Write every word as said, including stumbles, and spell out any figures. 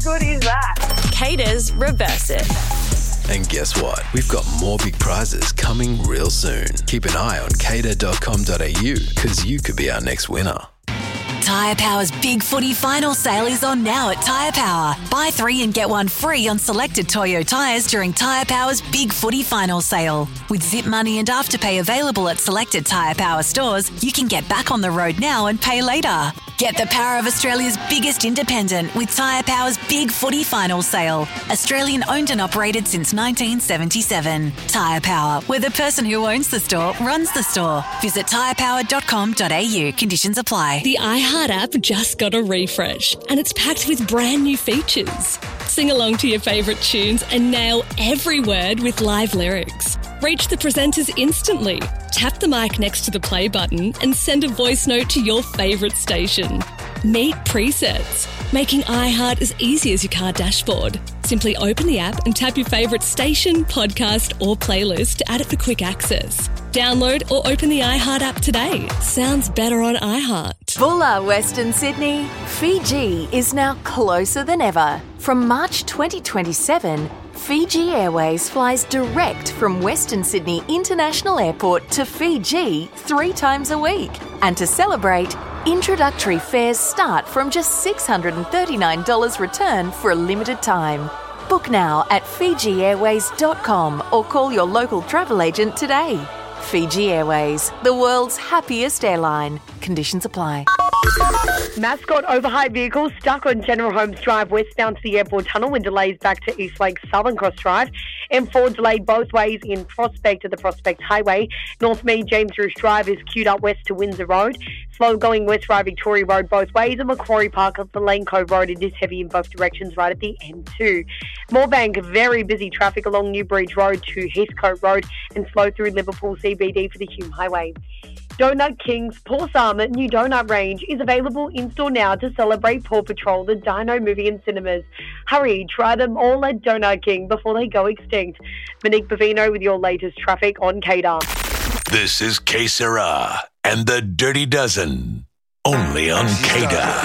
good is that? Cater's Reverse It. And guess what? We've got more big prizes coming real soon. Keep an eye on cater dot com dot a u because you could be our next winner. Tyre Power's Big Footy Final Sale is on now at Tyre Power. Buy three and get one free on selected Toyo tyres during Tyre Power's Big Footy Final Sale. With Zip Money and Afterpay available at selected Tyre Power stores, you can get back on the road now and pay later. Get the power of Australia's biggest independent with Tyre Power's Big Footy Final Sale. Australian owned and operated since nineteen seventy-seven. Tyre Power, where the person who owns the store runs the store. Visit tyre power dot com dot a u. Conditions apply. The iHeart app just got a refresh and it's packed with brand new features. Sing along to your favourite tunes and nail every word with live lyrics. Reach the presenters instantly. Tap the mic next to the play button and send a voice note to your favourite station. Meet presets, making iHeart as easy as your car dashboard. Simply open the app and tap your favourite station, podcast or playlist to add it for quick access. Download or open the iHeart app today. Sounds better on iHeart. Bulla, Western Sydney. Fiji is now closer than ever. From March twenty twenty-seven, Fiji Airways flies direct from Western Sydney International Airport to Fiji three times a week. And to celebrate, introductory fares start from just six hundred thirty-nine dollars return for a limited time. Book now at fiji airways dot com or call your local travel agent today. Fiji Airways, the world's happiest airline. Conditions apply. Mascot overhyped vehicle stuck on General Holmes Drive westbound to the airport tunnel with delays back to Eastlake Southern Cross Drive. M four delayed both ways in Prospect to the Prospect Highway. North Mead James Roos Drive is queued up west to Windsor Road. Slow going West Ryde Victoria Road both ways, and Macquarie Park up the Lane Cove Road. It is heavy in both directions right at the M two. Moorebank, very busy traffic along New Bridge Road to Heathcote Road and slow through Liverpool C B D for the Hume Highway. Donut King's Paw Sama new donut range is available in-store now to celebrate Paw Patrol, the Dino movie in cinemas. Hurry, try them all at Donut King before they go extinct. Monique Bavino with your latest traffic on Cater. This is Que Sera and the Dirty Dozen, only on Cater.